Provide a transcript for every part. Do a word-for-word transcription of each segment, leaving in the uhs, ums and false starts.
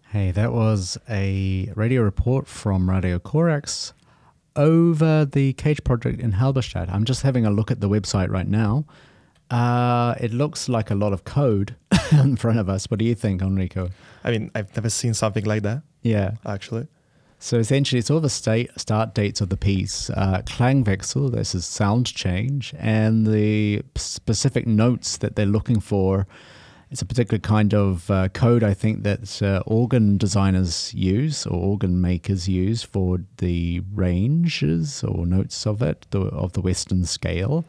Hey, that was a radio report from Radio Corax over the Cage project in Halberstadt. I'm just having a look at the website right now. Uh, it looks like a lot of code in front of us. What do you think, Enrico? I mean, I've never seen something like that. Yeah. Actually. So essentially, it's all the state start dates of the piece, uh, Klangwechsel, this is sound change, and the specific notes that they're looking for. It's a particular kind of uh, code, I think, that uh, organ designers use or organ makers use for the ranges or notes of it, the, of the Western scale.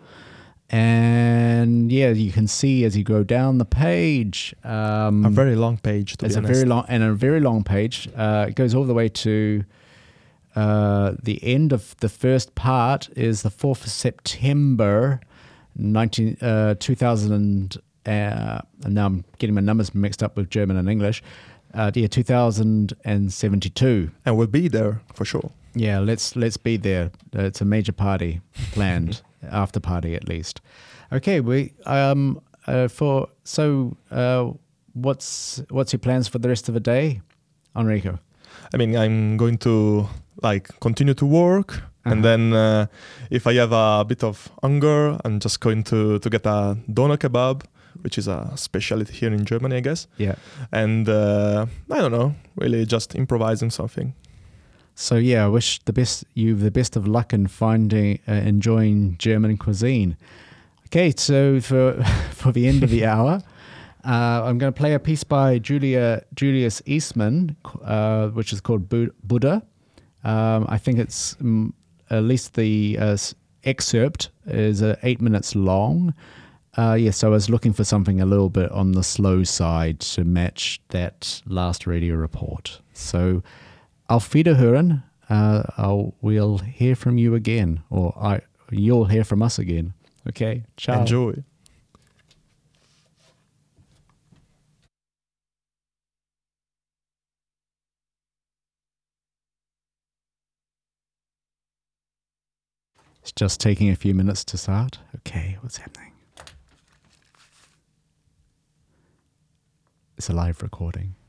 And yeah, you can see as you go down the page, um, a very long page. To it's be a honest. very long and a very long page. Uh, it goes all the way to uh, the end of the first part is the fourth of September, nineteen uh, two thousand. Uh, and now I'm getting my numbers mixed up with German and English. Uh, yeah, two thousand seventy-two. And we'll be there for sure. Yeah, let's let's be there. Uh, it's a major party planned. After party at least. Okay, we um uh, for so uh what's what's your plans for the rest of the day, Enrico? I mean, I'm going to like continue to work, uh-huh. and then uh, if I have a bit of hunger, I'm just going to to get a doner kebab, which is a specialty here in Germany, I guess. Yeah. And uh, I don't know, really just improvising something. So yeah, I wish the best you the best of luck in finding uh, enjoying German cuisine. Okay, so for for the end of the hour, uh, I'm going to play a piece by Julia Julius Eastman, uh, which is called Bu- Buddha. Um, I think it's um, at least the uh, excerpt is uh, eight minutes long. Uh, yes, yeah, so I was looking for something a little bit on the slow side to match that last radio report. So. Auf Wiederhören. Uh, I'll, we'll hear from you again, or I, you'll hear from us again. Okay, ciao. Enjoy. It's just taking a few minutes to start. Okay, what's happening? It's a live recording.